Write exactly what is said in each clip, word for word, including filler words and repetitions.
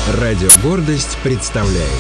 Радио «Гордость» представляет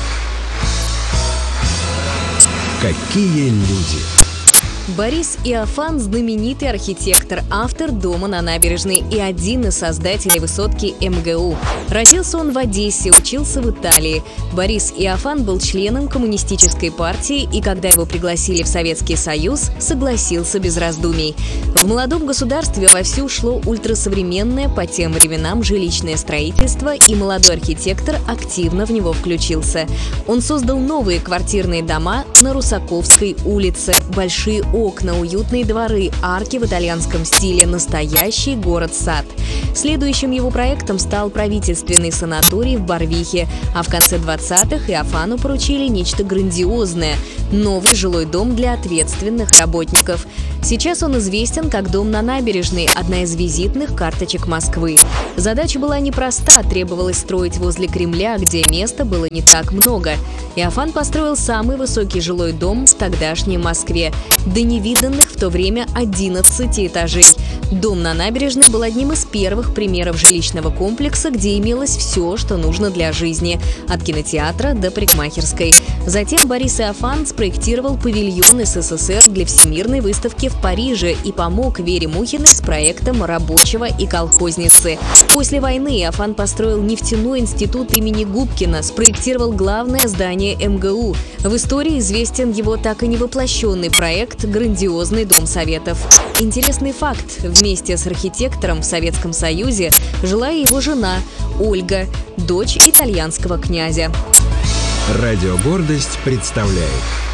«Какие люди». Борис Иофан – знаменитый архитектор, автор дома на набережной и один из создателей высотки эм гэ у. Родился он в Одессе, учился в Италии. Борис Иофан был членом коммунистической партии и, когда его пригласили в Советский Союз, согласился без раздумий. В молодом государстве вовсю шло ультрасовременное по тем временам жилищное строительство, и молодой архитектор активно в него включился. Он создал новые квартирные дома на Русаковской улице, большие окна, уютные дворы, арки в итальянском стиле, настоящий город-сад. Следующим его проектом стал правительственный санаторий в Барвихе, а в конце двадцатых Иофану поручили нечто грандиозное – новый жилой дом для ответственных работников. Сейчас он известен как дом на набережной, одна из визитных карточек Москвы. Задача была непроста, требовалось строить возле Кремля, где места было не так много. Иофан построил самый высокий жилой дом в тогдашней Москве, до невиданных в то время одиннадцати этажей. Дом на набережной был одним из первых примеров жилищного комплекса, где имелось все, что нужно для жизни, от кинотеатра до парикмахерской. Затем Борис Иофан спроектировал павильон эс эс эс эр для Всемирной выставки в Париже и помог Вере Мухиной с проектом рабочего и колхозницы. После войны Иофан построил нефтяной институт имени Губкина, спроектировал главное здание эм гэ у. В истории известен его так и не воплощенный проект «Грандиозный дом Советов». Интересный факт: вместе с архитектором в Советском Союзе жила и его жена Ольга, дочь итальянского князя. Радио «Гордость» представляет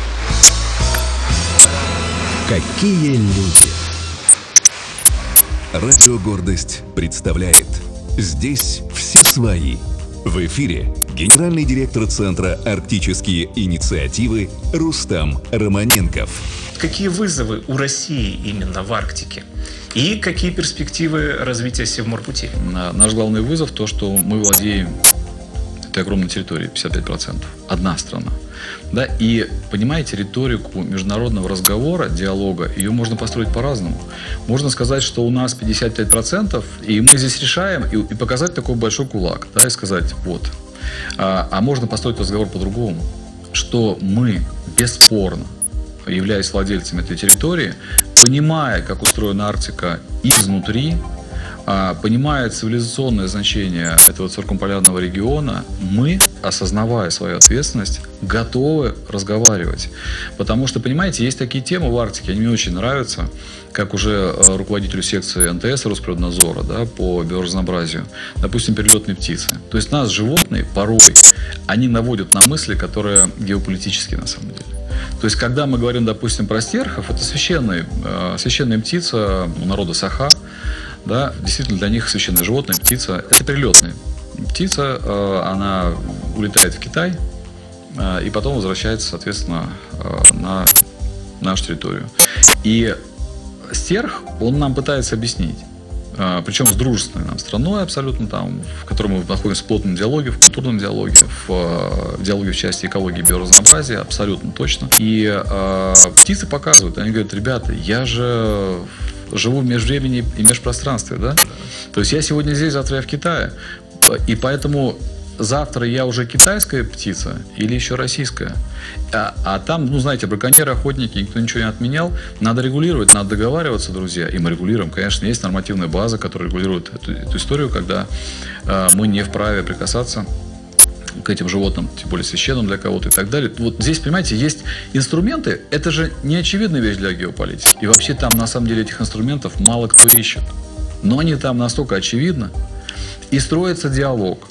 «Какие люди». Радио «Гордость» представляет «Здесь все свои». В эфире генеральный директор Центра «Арктические инициативы» Рустам Романенков. Какие вызовы у России именно в Арктике? И какие перспективы развития Севморпути? Наш главный вызов – то, что мы владеем этой огромной территорией, пятьдесят пять процентов. Одна страна. Да? И, понимаете, риторику международного разговора, диалога, ее можно построить по-разному. Можно сказать, что у нас пятьдесят пять процентов, и мы здесь решаем, и, и показать такой большой кулак, да, и сказать вот. А, а можно построить разговор по-другому, что мы бесспорно, являясь владельцами этой территории, понимая, как устроена Арктика изнутри, понимая цивилизационное значение этого циркумполярного региона, мы, осознавая свою ответственность, готовы разговаривать. Потому что, понимаете, есть такие темы в Арктике, они мне очень нравятся, как уже руководителю секции эн тэ эс Росприроднадзора, да, по биоразнообразию, допустим, перелетные птицы. То есть нас, животные, порой, они наводят на мысли, которые геополитические на самом деле. То есть, когда мы говорим, допустим, про стерхов, это священная, священная птица у народа Саха. Да, действительно, для них священное животное, птица, это перелетная птица, она улетает в Китай и потом возвращается, соответственно, на нашу территорию. И стерх, он нам пытается объяснить, причем с дружественной нам страной абсолютно, там, в которой мы находимся в плотном диалоге, в культурном диалоге, в, в диалоге в части экологии и биоразнообразия, абсолютно точно. И э, птицы показывают, они говорят: ребята, я же живу в межвремени и межпространстве, да? То есть я сегодня здесь, завтра я в Китае, и поэтому завтра я уже китайская птица или еще российская. А, а там, ну, знаете, браконьеры, охотники, никто ничего не отменял. Надо регулировать, надо договариваться, друзья. И мы регулируем. Конечно, есть нормативная база, которая регулирует эту, эту историю, когда э, мы не вправе прикасаться к этим животным, тем более священным для кого-то и так далее. Вот здесь, понимаете, есть инструменты. Это же не очевидная вещь для геополитики. И вообще там, на самом деле, этих инструментов мало кто ищет. Но они там настолько очевидны. И строится диалог.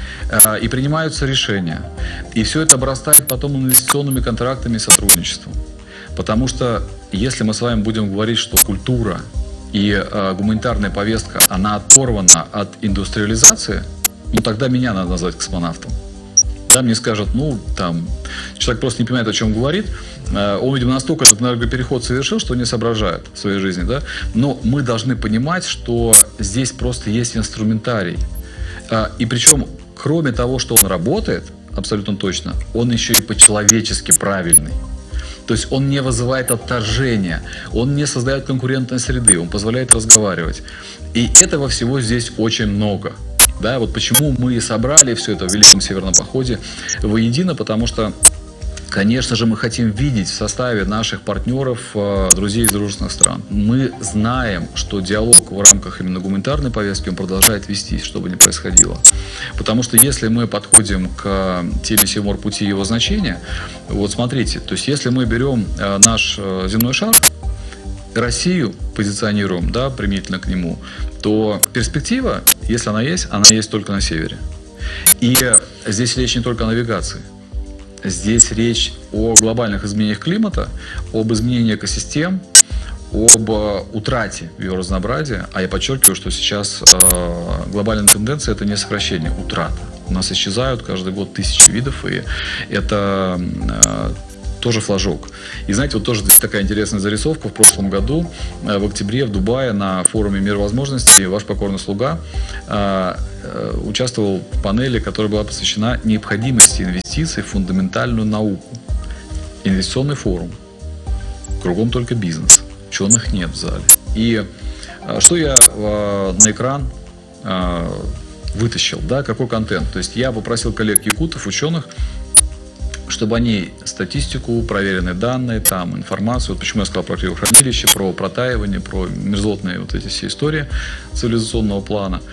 И принимаются решения. И все это обрастает потом инвестиционными контрактами и сотрудничеством. Потому что если мы с вами будем говорить, что культура и э, гуманитарная повестка, она оторвана от индустриализации, ну тогда меня надо назвать космонавтом. Да, мне скажут, ну там, человек просто не понимает, о чем говорит. Э, он, видимо, настолько этот энергопереход совершил, что не соображает в своей жизни. Да? Но мы должны понимать, что здесь просто есть инструментарий. Э, и причем кроме того, что он работает, абсолютно точно, он еще и по-человечески правильный. То есть он не вызывает отторжения, он не создает конкурентной среды, он позволяет разговаривать. И этого всего здесь очень много. Да, вот почему мы собрали все это в Великом Северном походе воедино, потому что, конечно же, мы хотим видеть в составе наших партнеров друзей из дружественных стран. Мы знаем, что диалог в рамках именно гуманитарной повестки он продолжает вестись, что бы ни происходило. Потому что если мы подходим к теме Севморпути и его значения, вот смотрите, то есть если мы берем наш земной шар, Россию позиционируем, да, применительно к нему, то перспектива, если она есть, она есть только на севере. И здесь речь не только о навигации. Здесь речь о глобальных изменениях климата, об изменении экосистем, об утрате биоразнообразия. А я подчеркиваю, что сейчас э, глобальная тенденция – это не сокращение, утрата. У нас исчезают каждый год тысячи видов, и это э, тоже флажок. И знаете, вот тоже такая интересная зарисовка. В прошлом году, э, в октябре, в Дубае на форуме «Мир возможностей» ваш покорный слуга э, участвовал в панели, которая была посвящена необходимости инвестиций в фундаментальную науку. Инвестиционный форум. Кругом только бизнес. Ученых нет в зале. И что я на экран вытащил, да, какой контент? То есть я попросил коллег якутов, ученых, чтобы они статистику, проверенные данные, там, информацию, вот почему я сказал про криохранилище, про протаивание, про мерзлотные вот эти все истории цивилизационного плана.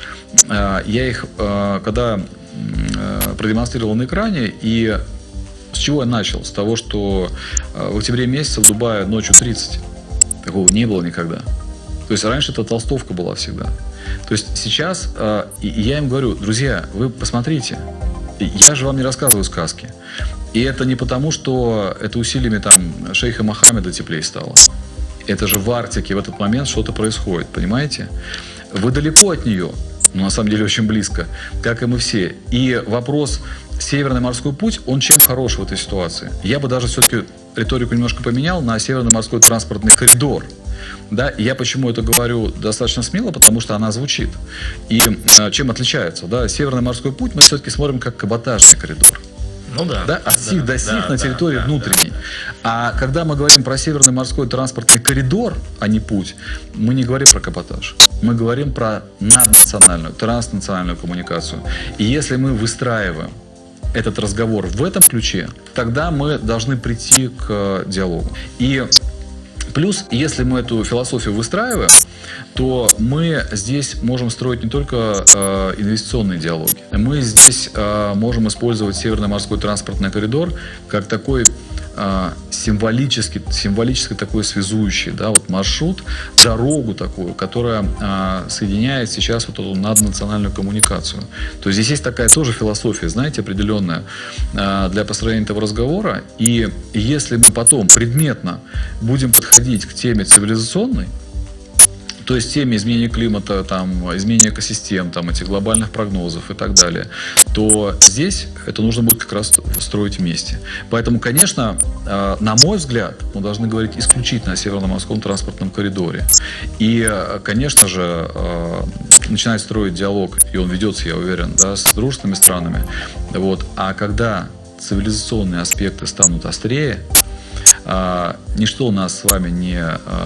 Я их, когда продемонстрировал на экране, и с чего я начал? С того, что в октябре месяце в Дубае ночью тридцать. Такого не было никогда. То есть раньше это толстовка была всегда. То есть сейчас я им говорю: друзья, вы посмотрите, я же вам не рассказываю сказки. И это не потому, что это усилиями там шейха Мохаммеда теплее стало. Это же в Арктике в этот момент что-то происходит, понимаете? Вы далеко от нее, но на самом деле очень близко, как и мы все. И вопрос Северный морской путь, он чем хорош в этой ситуации? Я бы даже все-таки риторику немножко поменял на Северный морской транспортный коридор. Да, я почему это говорю достаточно смело, потому что она звучит. И э, чем отличается? Да? Северный морской путь мы все-таки смотрим как каботажный коридор. Ну да. Да, от сих да, до сих да, на территории да, внутренней. Да. А когда мы говорим про Северный морской транспортный коридор, а не путь, мы не говорим про каботаж. Мы говорим про наднациональную, транснациональную коммуникацию. И если мы выстраиваем этот разговор в этом ключе, тогда мы должны прийти к диалогу. И плюс, если мы эту философию выстраиваем, то мы здесь можем строить не только э, инвестиционные диалоги. Мы здесь э, можем использовать Северный морской транспортный коридор как такой э, символический, символический такой связующий, да, вот маршрут, дорогу такую, которая э, соединяет сейчас вот эту наднациональную коммуникацию. То есть здесь есть такая тоже философия, знаете, определенная э, для построения этого разговора. И если мы потом предметно будем подходить к теме цивилизационной, то есть теме изменения климата, там, изменения экосистем, там, этих глобальных прогнозов и так далее, то здесь это нужно будет как раз строить вместе. Поэтому, конечно, на мой взгляд, мы должны говорить исключительно о Северно-морском транспортном коридоре. И, конечно же, начинать строить диалог, и он ведется, я уверен, да, с дружественными странами. Вот. А когда цивилизационные аспекты станут острее, ничто у нас с вами не...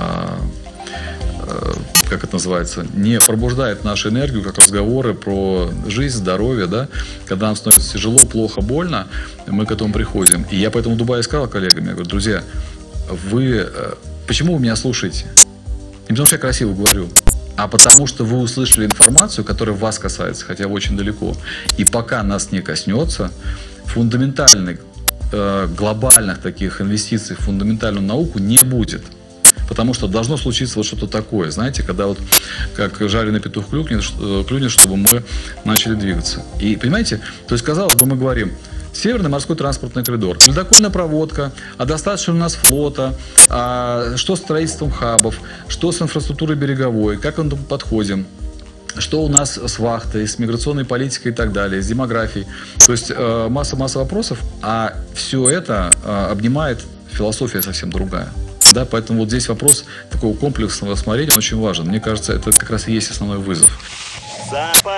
как это называется, не пробуждает нашу энергию, как разговоры про жизнь, здоровье, да, когда нам становится тяжело, плохо, больно, мы к этому приходим. И я поэтому в Дубае сказал коллегам, я говорю: друзья, вы, почему вы меня слушаете? Не потому что я красиво говорю, а потому что вы услышали информацию, которая вас касается, хотя бы очень далеко. И пока нас не коснется, фундаментальных, глобальных таких инвестиций в фундаментальную науку не будет. Потому что должно случиться вот что-то такое, знаете, когда вот как жареный петух клюнет, клюнет, чтобы мы начали двигаться. И понимаете, то есть, казалось бы, мы говорим: Северный морской транспортный коридор, ледокольная проводка, а достаточно у нас флота, а что с строительством хабов, что с инфраструктурой береговой, как мы подходим, что у нас с вахтой, с миграционной политикой и так далее, с демографией. То есть масса-масса вопросов, а все это обнимает философия совсем другая. Да, поэтому вот здесь вопрос такого комплексного рассмотрения, он очень важен. Мне кажется, это как раз и есть основной вызов. Запад